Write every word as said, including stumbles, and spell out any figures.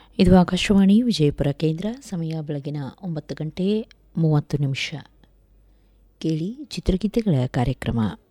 ಇದು ಆಕಾಶವಾಣಿ ವಿಜಯಪುರ ಕೇಂದ್ರ. ಸಮಯ ಬೆಳಗಿನ ಒಂಬತ್ತು ಗಂಟೆ ಮೂವತ್ತು ನಿಮಿಷ. ಕೇಳಿ ಚಿತ್ರಗೀತೆಗಳ ಕಾರ್ಯಕ್ರಮ.